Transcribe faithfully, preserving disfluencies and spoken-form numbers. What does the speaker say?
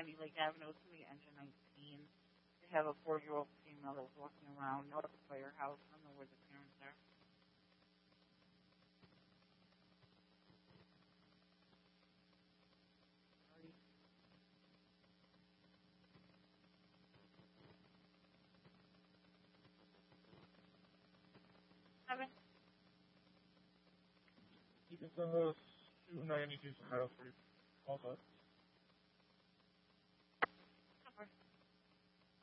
ninety Lake Avenue, it's going to be engine nineteen. They have a four-year-old female that's walking around north of the firehouse. I don't know where the parents are. Seven. You can send us two ninety-two Sahara Street. Also.